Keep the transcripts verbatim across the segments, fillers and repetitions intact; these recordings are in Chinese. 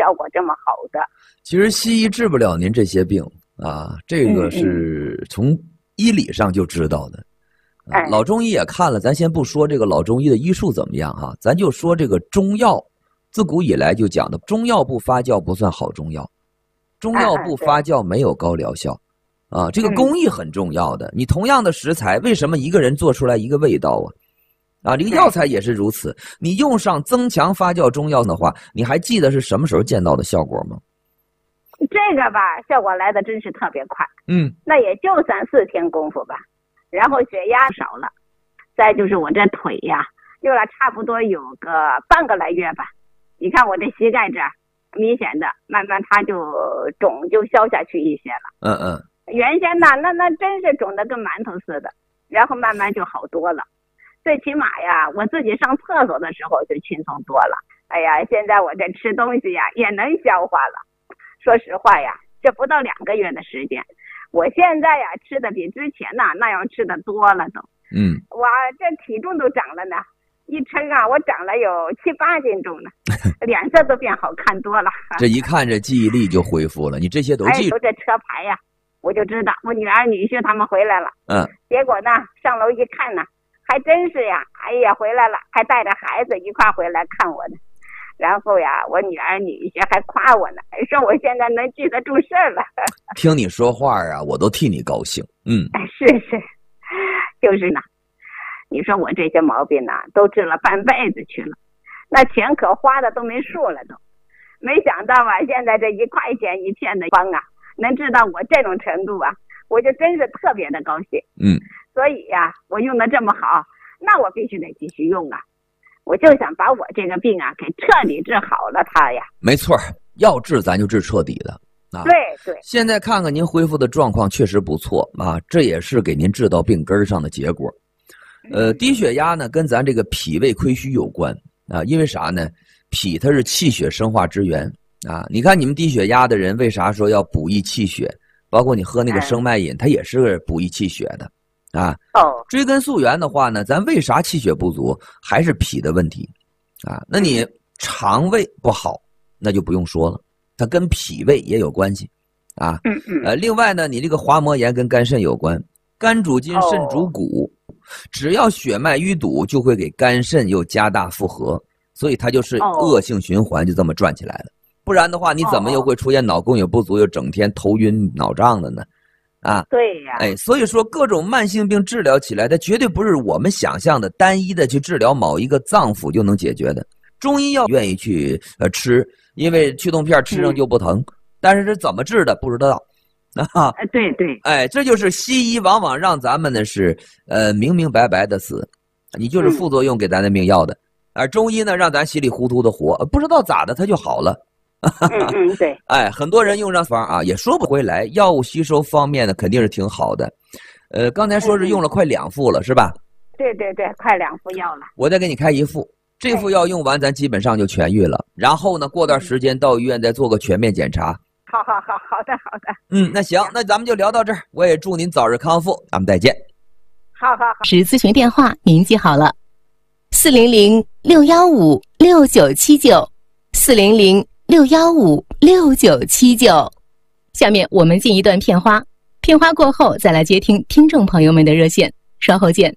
效果这么好的。 其实西医治不了您这些病啊，这个是从医理上就知道的。啊哎、 老中医也看了，咱先不说这个老中医的医术怎么样哈、啊，咱就说这个中药，自古以来就讲的，中药不发酵不算好中药，中药不发酵没有高疗效。啊，这个工艺很重要的。你同样的食材，为什么一个人做出来一个味道啊？啊，这个药材也是如此。你用上增强发酵中药的话，你还记得是什么时候见到的效果吗？ 这个吧，效果来的真是特别快。 嗯， 那也就三四天功夫吧。然后血压少了，再就是我这腿呀，用了差不多有个半个来月吧。你看我这膝盖这儿，明显的，慢慢它就肿就消下去一些了。 嗯嗯。 原先呢，那那真是肿得跟馒头似的，然后慢慢就好多了。最起码呀，我自己上厕所的时候就轻松多了。哎呀，现在我这吃东西呀也能消化了。说实话呀，这不到两个月的时间，我现在呀吃的比之前呢那样吃的多了都。 嗯， 哇，这体重都长了呢，一称啊，我长了有七八斤重呢，脸色都变好看多了。 这一看这记忆力就恢复了，你这些都记住。 哎，这车牌呀。我就知道我女儿女婿他们回来了， 嗯， 结果呢上楼一看呢，还真是呀，哎呀回来了，还带着孩子一块回来看我呢。然后呀，我女儿女婿还夸我呢，说我现在能记得住事儿了。 听你说话啊，我都替你高兴。嗯， 是是，就是呢。你说我这些毛病呢，都治了半辈子去了，那钱可花的都没数了都。没想到啊，现在这一块钱一片的方啊。能治到我这种程度啊，我就真是特别的高兴。 嗯， 所以呀，我用的这么好，那我必须得继续用啊。我就想把我这个病啊给彻底治好了它呀。 没错，要治咱就治彻底的啊。 对对。 现在看看您恢复的状况确实不错啊，这也是给您治到病根上的结果。呃，低血压呢跟咱这个脾胃亏虚有关啊，因为啥呢？脾它是气血生化之源。啊，你看你们低血压的人为啥说要补益气血？包括你喝那个生脉饮，它也是补益气血的，啊。 哦。 追根溯源的话呢，咱为啥气血不足？还是脾的问题，啊。那你肠胃不好，那就不用说了，它跟脾胃也有关系，啊。 嗯嗯。 呃，另外呢，你这个滑膜炎跟肝肾有关，肝主筋，肾主骨，只要血脉淤堵，就会给肝肾又加大负荷，所以它就是恶性循环，就这么转起来了。不然的话，你怎么又会出现脑供血不足，又整天头晕脑胀的呢？啊， 对呀， 哎，所以说各种慢性病治疗起来，它绝对不是我们想象的单一的去治疗某一个脏腑就能解决的。中医药愿意去呃吃，因为去痛片吃上就不疼，嗯、但是这怎么治的不知道。啊， 对对， 哎，这就是西医往往让咱们呢是呃明明白白的死，你就是副作用给咱的命要的，而中医呢让咱稀里糊涂的活，不知道咋的它就好了。 嗯嗯，对， 哎，很多人用上方啊，也说不回来。药物吸收方面呢，肯定是挺好的。呃，刚才说是用了快两副了，是吧？ 对对对，快两副药了。 我再给你开一副，这副药用完，咱基本上就痊愈了。然后呢，过段时间到医院再做个全面检查。 好好好，好的好的。 嗯，那行，那咱们就聊到这儿。我也祝您早日康复，咱们再见。 好好好。 是咨询电话，您记好了：四零零六幺五六九七九，四零零。六幺五六九七九，下面我们进一段片花，片花过后再来接听听众朋友们的热线，稍后见。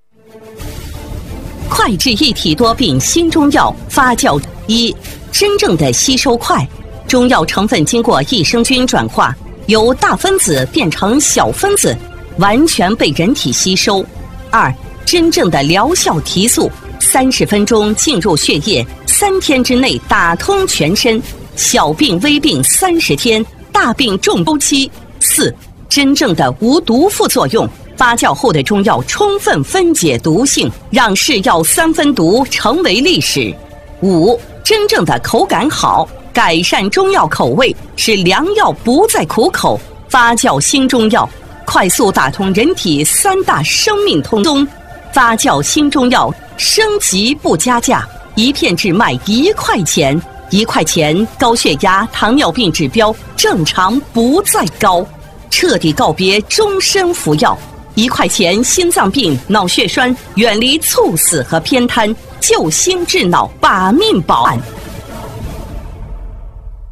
快治一体多病新中药发酵一，真正的吸收快，中药成分经过益生菌转化，由大分子变成小分子，完全被人体吸收。二，真正的疗效提速，三十分钟进入血液，三天之内打通全身，小病微病三十天，大病重周期。四，真正的无毒副作用，发酵后的中药充分分解毒性，让是药三分毒成为历史。五，真正的口感好，改善中药口味，使良药不再苦口。发酵新中药，快速打通人体三大生命通宗。发酵新中药，升级不加价，一片只卖一块钱，一块钱高血压、糖尿病指标正常不再高，彻底告别终身服药。一块钱心脏病、脑血栓，远离猝死和偏瘫，救心治脑，把命保。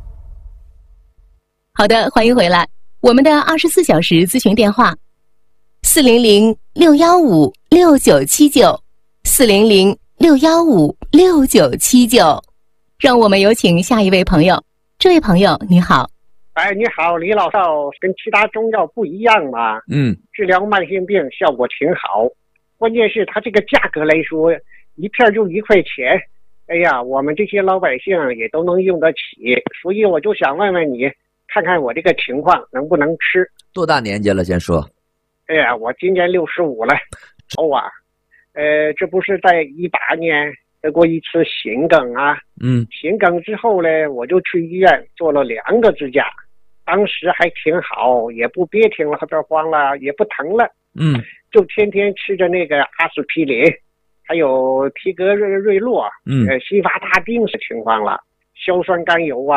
好的，欢迎回来。我们的二十四小时咨询电话：四零零六幺五六九七九，四零零六幺五六九七九。让我们有请下一位朋友。这位朋友，你好。 哎，你好，李老少，跟其他中药不一样嘛， 嗯， 治疗慢性病效果挺好，关键是它这个价格来说，一片就一块钱，哎呀，我们这些老百姓也都能用得起，所以我就想问问你，看看我这个情况能不能吃。 多大年纪了？先说。 哎呀，我今年六十五了。哦啊，呃，这不是在一八年得过一次心梗啊， 嗯， 心梗之后呢，我就去医院做了两个支架，当时还挺好，也不憋挺了，不慌了，也不疼了， 嗯， 就天天吃着那个阿司匹林，还有提格瑞瑞洛， 嗯， 呃，新发大病的情况了，硝酸甘油啊，